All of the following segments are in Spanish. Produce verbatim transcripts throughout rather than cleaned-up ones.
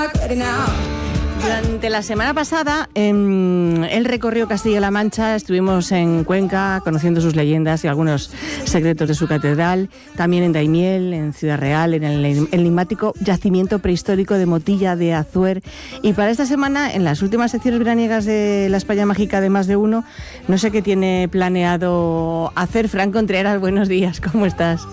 Durante la semana pasada, eh, él recorrió Castilla-La Mancha, estuvimos en Cuenca conociendo sus leyendas y algunos secretos de su catedral, también en Daimiel, en Ciudad Real, en el enigmático yacimiento prehistórico de Motilla de Azuer. Y para esta semana, en las últimas secciones veraniegas de la España Mágica de Más de Uno, no sé qué tiene planeado hacer. Fran Contreras, buenos días, ¿cómo estás?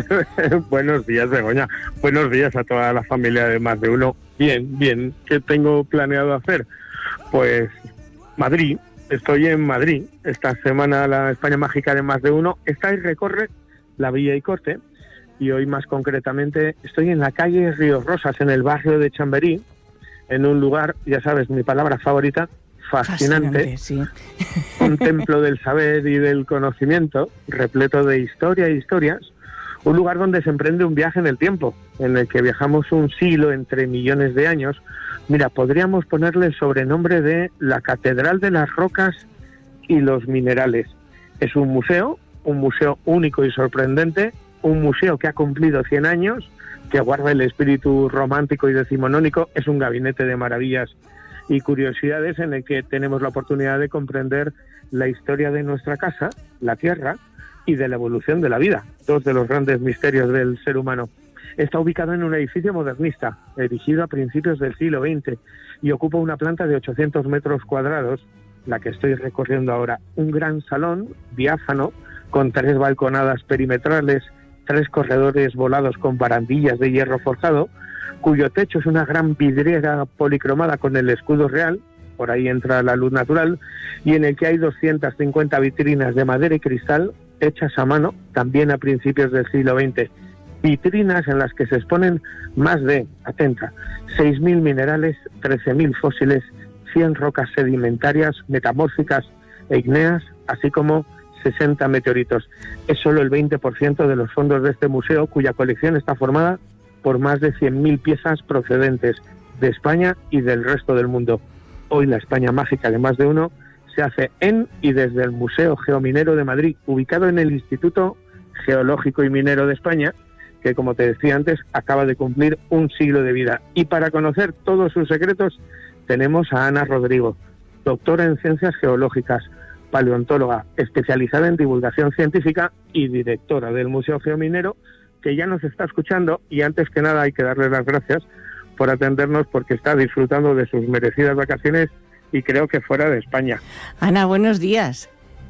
Buenos días, Begoña. Buenos días a toda la familia de Más de Uno. Bien, bien. ¿Qué tengo planeado hacer? Pues Madrid. Estoy en Madrid. Esta semana la España Mágica de Más de Uno está y recorre la Villa y Corte. Y hoy más concretamente estoy en la calle Ríos Rosas, en el barrio de Chamberí, en un lugar, ya sabes, mi palabra favorita, fascinante. Fascinante, sí. Un templo del saber y del conocimiento, repleto de historia e historias. Un lugar donde se emprende un viaje en el tiempo, en el que viajamos un siglo entre millones de años. Mira, podríamos ponerle el sobrenombre de la Catedral de las Rocas y los Minerales. Es un museo, un museo único y sorprendente, un museo que ha cumplido cien años, que guarda el espíritu romántico y decimonónico. Es un gabinete de maravillas y curiosidades en el que tenemos la oportunidad de comprender la historia de nuestra casa, la Tierra, y de la evolución de la vida, dos de los grandes misterios del ser humano. Está ubicado en un edificio modernista, erigido a principios del siglo veinte, y ocupa una planta de ochocientos metros cuadrados, la que estoy recorriendo ahora. Un gran salón diáfano, con tres balconadas perimetrales, tres corredores volados con barandillas de hierro forjado, cuyo techo es una gran vidriera policromada con el escudo real, por ahí entra la luz natural, y en el que hay doscientas cincuenta vitrinas de madera y cristal hechas a mano, también a principios del siglo veinte. Vitrinas en las que se exponen más de, atenta, seis mil minerales, trece mil fósiles, cien rocas sedimentarias, metamórficas e ígneas, así como sesenta meteoritos. Es solo el veinte por ciento de los fondos de este museo, cuya colección está formada por más de cien mil piezas procedentes de España y del resto del mundo. Hoy la España Mágica de Más de Uno se hace en y desde el Museo Geominero de Madrid, ubicado en el Instituto Geológico y Minero de España, que, como te decía antes, acaba de cumplir un siglo de vida. Y para conocer todos sus secretos tenemos a Ana Rodrigo, doctora en Ciencias Geológicas, paleontóloga, especializada en divulgación científica y directora del Museo Geominero, que ya nos está escuchando. Y antes que nada hay que darle las gracias por atendernos, porque está disfrutando de sus merecidas vacaciones y creo que fuera de España. Ana, buenos días.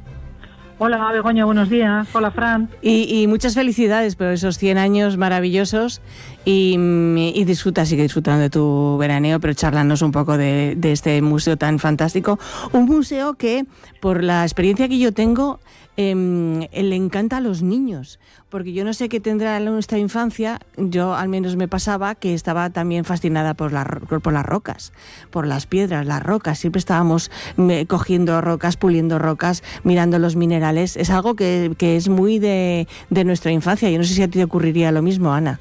Hola, Begoña, buenos días. Hola, Fran. Y, y muchas felicidades por esos cien años maravillosos y, y disfruta, sigue disfrutando de tu veraneo, pero charlanos un poco de, de este museo tan fantástico. Un museo que, por la experiencia que yo tengo, eh, le encanta a los niños, porque yo no sé qué tendrá nuestra infancia. Yo al menos me pasaba que estaba también fascinada por, la, por las rocas, por las piedras, las rocas. Siempre estábamos me, cogiendo rocas, puliendo rocas, mirando los minerales. Es algo que, que es muy de, de nuestra infancia. Yo no sé si a ti te ocurriría lo mismo, Ana.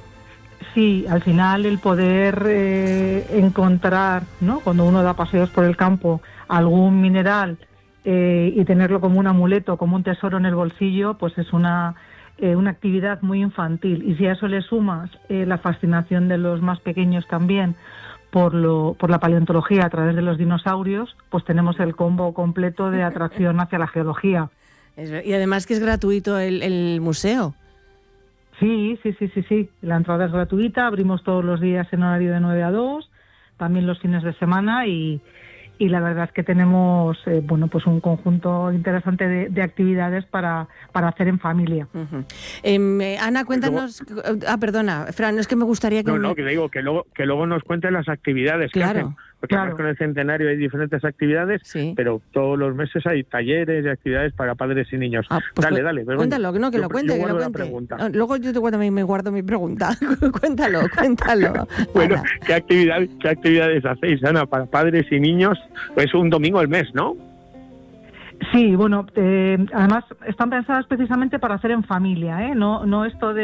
Sí, al final el poder eh, encontrar, ¿no?, cuando uno da paseos por el campo, algún mineral eh, y tenerlo como un amuleto, como un tesoro en el bolsillo, pues es una... Eh, una actividad muy infantil. Y si a eso le sumas eh, la fascinación de los más pequeños también por, lo, por la paleontología a través de los dinosaurios, pues tenemos el combo completo de atracción hacia la geología. Y además que es gratuito el, el museo. Sí, sí, sí, sí, sí. La entrada es gratuita, abrimos todos los días en horario de nueve a dos, también los fines de semana, y, y la verdad es que tenemos eh, bueno, pues un conjunto interesante de, de actividades para, para hacer en familia. Uh-huh. eh, Ana, cuéntanos... Luego, ah, perdona, Fran, es que me gustaría que... No, me... no, que digo, que luego, que luego nos cuenten las actividades claro, que hacen. Porque claro. además con el centenario hay diferentes actividades, sí, pero todos los meses hay talleres y actividades para padres y niños. Ah, pues dale, cu- dale. Cuéntalo, que no, que yo, lo cuente, que lo cuente. No, luego yo te, también me guardo mi pregunta. cuéntalo, cuéntalo. Bueno, Ana. ¿qué, actividad, ¿qué actividades hacéis, Ana, para padres y niños? Pues un domingo al mes, ¿no? Sí, bueno, eh, además están pensadas precisamente para hacer en familia, ¿eh? No, no esto de